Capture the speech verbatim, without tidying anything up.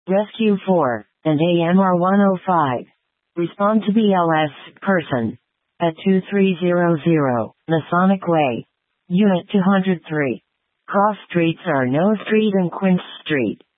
Rescue four, and A M R one oh five. Respond to B L S, person. At two three zero zero, Masonic Way. Unit two hundred three. Cross streets are No Street and Quince Street.